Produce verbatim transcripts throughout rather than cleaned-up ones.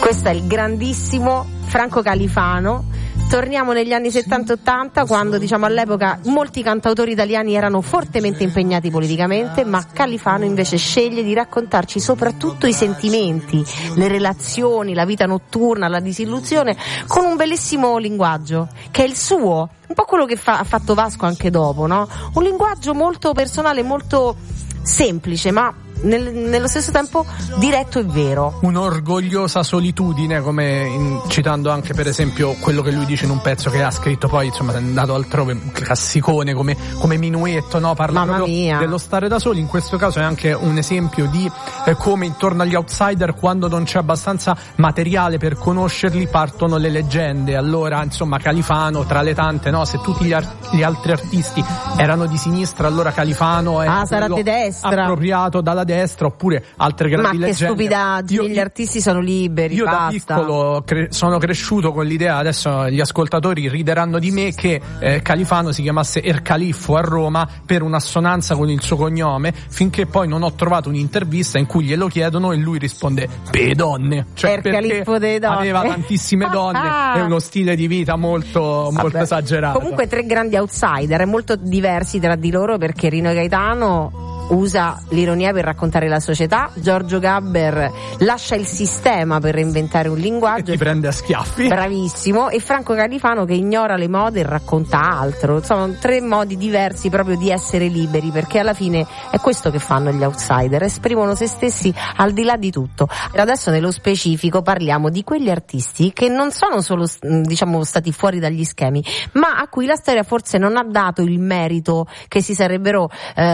Questo è il grandissimo Franco Califano. Torniamo negli anni settanta ottanta, quando diciamo all'epoca molti cantautori italiani erano fortemente impegnati politicamente, ma Califano invece sceglie di raccontarci soprattutto i sentimenti, le relazioni, la vita notturna, la disillusione, con un bellissimo linguaggio che è il suo, un po' quello che fa, ha fatto Vasco anche dopo, no? Un linguaggio molto personale, molto semplice, ma Nel, nello stesso tempo diretto e vero. Un'orgogliosa solitudine, come in, citando anche per esempio quello che lui dice in un pezzo che ha scritto, poi insomma è andato altrove, un classicone come, come Minuetto, no? Parla Mamma proprio mia. dello stare da soli. In questo caso è anche un esempio di eh, come intorno agli outsider, quando non c'è abbastanza materiale per conoscerli, partono le leggende. Allora insomma Califano, tra le tante, no? Se tutti gli, art- gli altri artisti erano di sinistra, allora Califano è ah, sarà di destra, appropriato dalla destra, oppure altre grandi ma che leggende. stupidaggini, io, gli artisti sono liberi, io basta. da piccolo cre- sono cresciuto con l'idea, adesso gli ascoltatori rideranno di me, che eh, Califano si chiamasse Ercaliffo a Roma per un'assonanza con il suo cognome, finché poi non ho trovato un'intervista in cui glielo chiedono e lui risponde pe donne, cioè Ercaliffo delle donne, aveva tantissime donne e uno stile di vita molto, molto Vabbè. esagerato. Comunque tre grandi outsider molto diversi tra di loro, perché Rino Gaetano usa l'ironia per raccontare la società, Giorgio Gabber lascia il sistema per reinventare un linguaggio e ti prende a schiaffi, bravissimo, e Franco Califano che ignora le mode e racconta altro. Sono tre modi diversi proprio di essere liberi, perché alla fine è questo che fanno gli outsider, esprimono se stessi al di là di tutto. Adesso nello specifico parliamo di quegli artisti che non sono solo diciamo stati fuori dagli schemi, ma a cui la storia forse non ha dato il merito che si sarebbero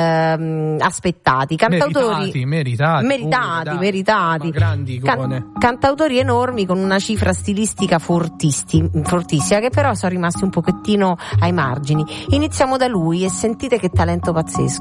ehm, aspettati. Cantautori meritati, meritati, meritati, pure, meritati. grandi icone. Can- cantautori enormi con una cifra stilistica fortisti, fortissima, che però sono rimasti un pochettino ai margini. Iniziamo da lui e sentite che talento pazzesco.